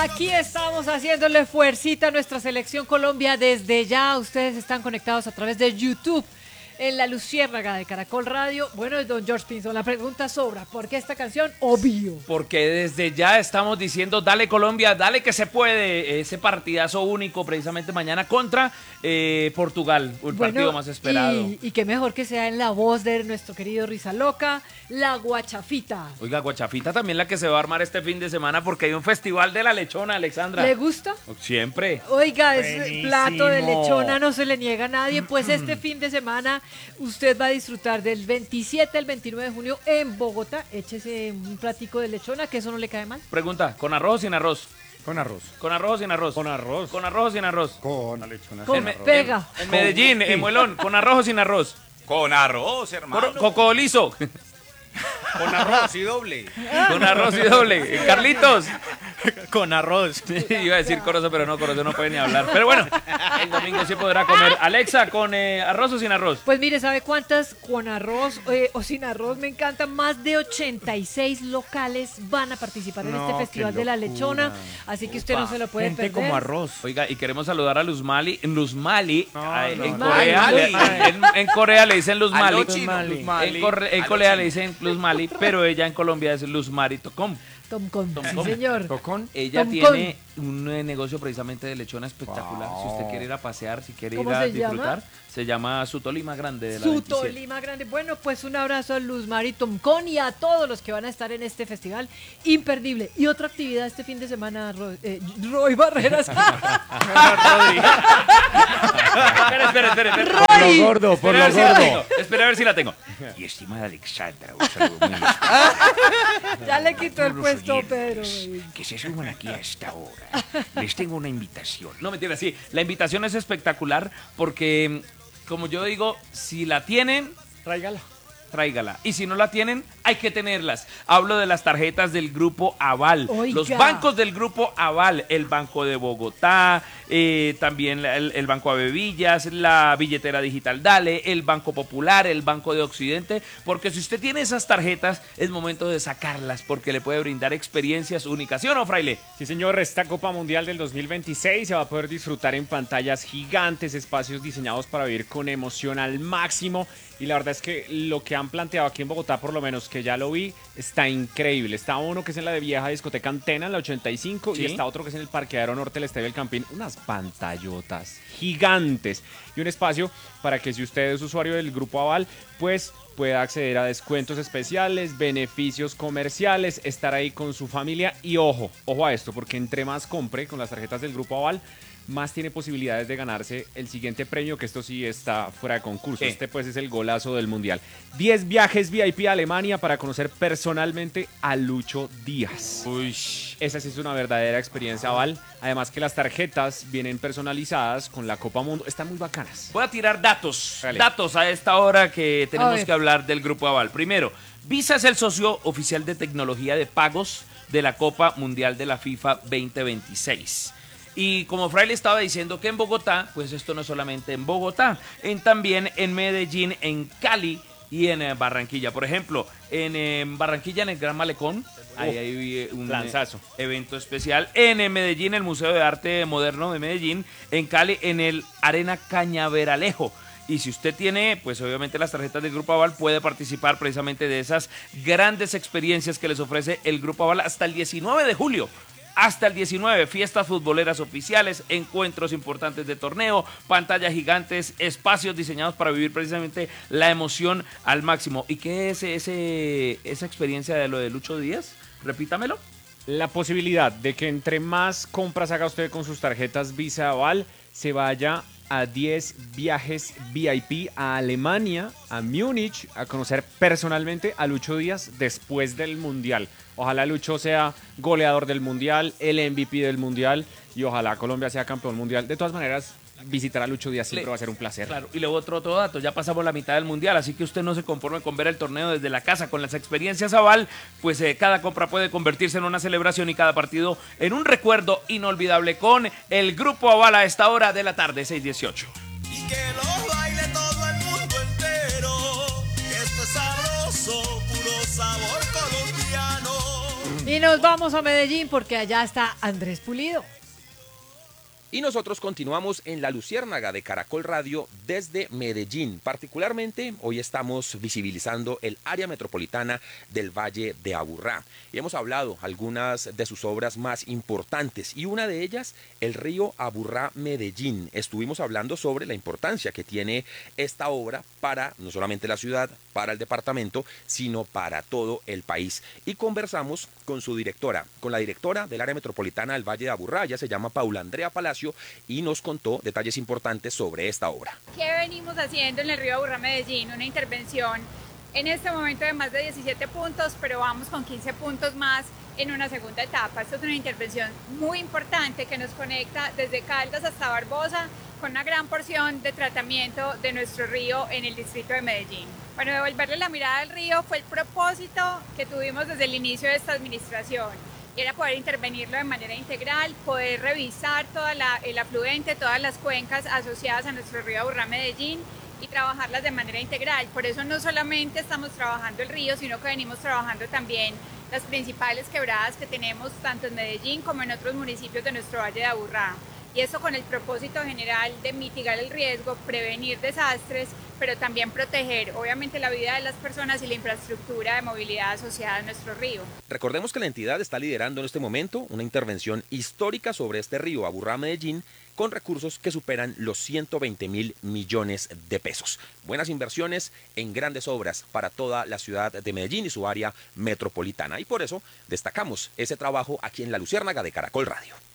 Aquí estamos haciéndole fuercita a nuestra selección Colombia desde ya. Ustedes están conectados a través de YouTube en La Luciérnaga de Caracol Radio. Bueno, don George Pinzón, la pregunta sobra. ¿Por qué esta canción? Obvio. Porque desde ya estamos diciendo, dale Colombia, dale que se puede. Ese partidazo único precisamente mañana contra Portugal, el partido más esperado. Y qué mejor que sea en la voz de nuestro querido Risa Loca, la Guachafita. Oiga, Guachafita también la que se va a armar este fin de semana porque hay un festival de la lechona, Alexandra. ¿Le gusta? Siempre. Oiga, ese plato de lechona no se le niega a nadie. Pues este fin de semana usted va a disfrutar del 27 al 29 de junio en Bogotá. Échese un platico de lechona, que eso no le cae mal. Pregunta, ¿con arroz o sin arroz? Con arroz. ¿Con arroz o sin arroz? Con arroz. ¿Con arroz o sin arroz? Con la lechona. Con pega. En Medellín, en Muelón, ¿con arroz o sin arroz? Con arroz, hermano. Coco liso. Con arroz y doble. Con arroz y doble. Carlitos. Con arroz. Iba a decir Corozo, pero no, Corozo no puede ni hablar. Pero bueno, el domingo sí podrá comer. Alexa, ¿con arroz o sin arroz? Pues mire, ¿sabe cuántas con arroz o sin arroz? Me encantan. Más de 86 locales van a participar en este Festival de la Lechona. Así que usted no se lo puede Gente perder. como arroz. Oiga, y queremos saludar a Luz Mali. Luz Mali, en Mali. Corea, en Corea le dicen Luz Mali. En Corea le dicen Luz Mali, pero ella en Colombia es Luz Mari Tocom. Tomcon, sí, señor. ¿Tocón? Ella Tomcon. tiene un negocio precisamente de lechona espectacular. Si usted quiere ir a pasear, si quiere ir ¿Cómo a se disfrutar, llama? se llama Su Tolima Grande de la Su 27. Tolima Grande. Bueno, pues un abrazo a Luz Mari Tomcon y a todos los que van a estar en este festival imperdible. Y otra actividad este fin de semana, Roy Barreras. Espera. Por lo gordo, por lo gordo. Espera a ver si la tengo. Y estimada Alexandra, un saludo muy especial. Ya le quitó el Todos los puesto, oyentes Pedro. que se suman aquí a esta hora. Les tengo una invitación. No, mentira, sí. La invitación es espectacular porque, como yo digo, si la tienen, tráigala. Y si no la tienen, hay que tenerlas. Hablo de las tarjetas del Grupo Aval. Oiga. Los bancos del Grupo Aval. El Banco de Bogotá, también el Banco Avevillas, la billetera digital Dale, el Banco Popular, el Banco de Occidente. Porque si usted tiene esas tarjetas, es momento de sacarlas porque le puede brindar experiencias únicas. ¿Sí o no, Fraile? Sí, señor, esta Copa Mundial del 2026 se va a poder disfrutar en pantallas gigantes, espacios diseñados para vivir con emoción al máximo. Y la verdad es que lo que han planteado aquí en Bogotá, por lo menos que ya lo vi, está increíble. Está uno que es en la de vieja discoteca Antena, en la 85, ¿Sí? y está otro que es en el Parqueadero Norte del Estadio del Campín. Unas pantallotas gigantes. Y un espacio para que si usted es usuario del Grupo Aval, pues pueda acceder a descuentos especiales, beneficios comerciales, estar ahí con su familia. Y ojo a esto, porque entre más compre con las tarjetas del Grupo Aval, más tiene posibilidades de ganarse el siguiente premio, que esto sí está fuera de concurso. Este pues es el golazo del Mundial. 10 viajes VIP a Alemania para conocer personalmente a Lucho Díaz. Uy. Esa sí es una verdadera experiencia, Aval. Además que las tarjetas vienen personalizadas con la Copa Mundo. Están muy bacanas. Voy a tirar datos. Dale. Datos a esta hora que A tenemos ver. que hablar del Grupo Aval. Primero, Visa es el socio oficial de tecnología de pagos de la Copa Mundial de la FIFA 2026. Y como Fraile estaba diciendo que en Bogotá, pues esto no es solamente en Bogotá, también en Medellín, en Cali y en Barranquilla. Por ejemplo, en Barranquilla, en el Gran Malecón, ahí hay un lanzazo. Evento especial. En Medellín, el Museo de Arte Moderno de Medellín. En Cali, en el Arena Cañaveralejo. Y si usted tiene, pues obviamente las tarjetas del Grupo Aval, puede participar precisamente de esas grandes experiencias que les ofrece el Grupo Aval hasta el 19 de julio. Hasta el 19, fiestas futboleras oficiales, encuentros importantes de torneo, pantallas gigantes, espacios diseñados para vivir precisamente la emoción al máximo. ¿Y qué es esa experiencia de lo de Lucho Díaz? Repítamelo. La posibilidad de que entre más compras haga usted con sus tarjetas Visa Aval, se vaya a 10 viajes VIP a Alemania, a Múnich, a conocer personalmente a Lucho Díaz después del Mundial. Ojalá Lucho sea goleador del Mundial, el MVP del Mundial, y ojalá Colombia sea campeón mundial. De todas maneras, visitar a Lucho Díaz siempre va a ser un placer. Claro, y luego otro dato, ya pasamos la mitad del Mundial, así que usted no se conforme con ver el torneo desde la casa. Con las experiencias Aval, pues cada compra puede convertirse en una celebración y cada partido en un recuerdo inolvidable con el Grupo Aval a esta hora de la tarde, 6:18. Y que lo baile todo el mundo entero, que esto es sabroso, puro sabor colombiano. Y nos vamos a Medellín porque allá está Andrés Pulido. Y nosotros continuamos en La Luciérnaga de Caracol Radio desde Medellín. Particularmente hoy estamos visibilizando el área metropolitana del Valle de Aburrá. Y hemos hablado algunas de sus obras más importantes y una de ellas, el río Aburrá-Medellín. Estuvimos hablando sobre la importancia que tiene esta obra para no solamente la ciudad, para el departamento, sino para todo el país. Y conversamos con su directora, con la directora del área metropolitana del Valle de Aburrá. Ella se llama Paula Andrea Palacio y nos contó detalles importantes sobre esta obra. ¿Qué venimos haciendo en el río Aburrá Medellín? Una intervención en este momento de más de 17 puntos, pero vamos con 15 puntos más en una segunda etapa. Esta es una intervención muy importante que nos conecta desde Caldas hasta Barbosa con una gran porción de tratamiento de nuestro río en el distrito de Medellín. Bueno, devolverle la mirada al río fue el propósito que tuvimos desde el inicio de esta administración. Era poder intervenirlo de manera integral, poder revisar el afluente, todas las cuencas asociadas a nuestro río Aburrá Medellín y trabajarlas de manera integral. Por eso no solamente estamos trabajando el río, sino que venimos trabajando también las principales quebradas que tenemos tanto en Medellín como en otros municipios de nuestro Valle de Aburrá. Y eso con el propósito general de mitigar el riesgo, prevenir desastres, pero también proteger obviamente la vida de las personas y la infraestructura de movilidad asociada a nuestro río. Recordemos que la entidad está liderando en este momento una intervención histórica sobre este río Aburrá Medellín con recursos que superan los 120.000 millones de pesos. Buenas inversiones en grandes obras para toda la ciudad de Medellín y su área metropolitana. Y por eso destacamos ese trabajo aquí en La Luciérnaga de Caracol Radio.